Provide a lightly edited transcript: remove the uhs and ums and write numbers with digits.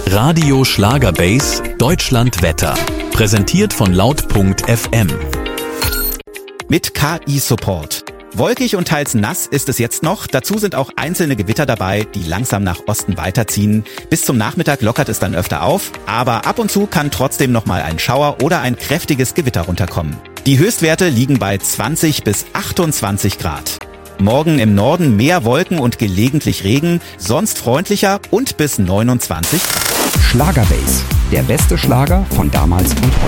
Radio Schlagerbase Deutschland Wetter. Präsentiert von laut.fm. Mit KI-Support. Wolkig und teils nass ist es jetzt noch. Dazu sind auch einzelne Gewitter dabei, die langsam nach Osten weiterziehen. Bis zum Nachmittag lockert es dann öfter auf, aber ab und zu kann trotzdem nochmal ein Schauer oder ein kräftiges Gewitter runterkommen. Die Höchstwerte liegen bei 20 bis 28 Grad. Morgen im Norden mehr Wolken und gelegentlich Regen, sonst freundlicher und bis 29 Grad. Schlagerbase, der beste Schlager von damals und heute.